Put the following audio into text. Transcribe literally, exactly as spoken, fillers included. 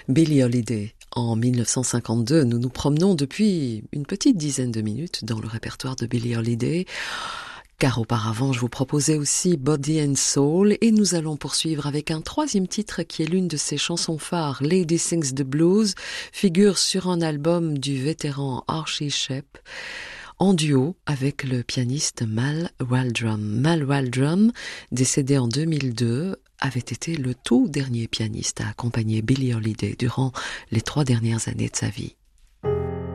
Billie Holiday. En mille neuf cent cinquante-deux, nous nous promenons depuis une petite dizaine de minutes dans le répertoire de Billie Holiday, car auparavant je vous proposais aussi Body and Soul, et nous allons poursuivre avec un troisième titre qui est l'une de ses chansons phares, Lady Sings the Blues, figure sur un album du vétéran Archie Shepp, en duo avec le pianiste Mal Waldron. Mal Waldron, décédé en deux mille deux, avait été le tout dernier pianiste à accompagner Billie Holiday durant les trois dernières années de sa vie.